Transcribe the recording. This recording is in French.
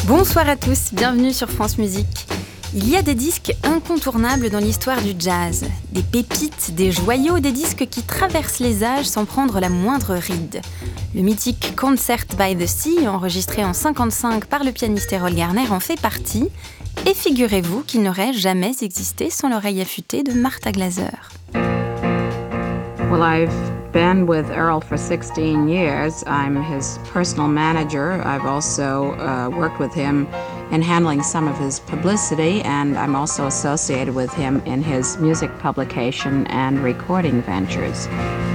Bonsoir à tous, bienvenue sur France Musique. Il y a des disques incontournables dans l'histoire du jazz. Des pépites, des joyaux, des disques qui traversent les âges sans prendre la moindre ride. Le mythique Concert by the Sea, enregistré en 1955 par le pianiste Errol Garner, en fait partie. Et figurez-vous qu'il n'aurait jamais existé sans l'oreille affûtée de Martha Glaser. Well, I've been with Errol for 16 years. I'm his personal manager. I've also worked with him in handling some of his publicity, and I'm also associated with him in his music publication and recording ventures.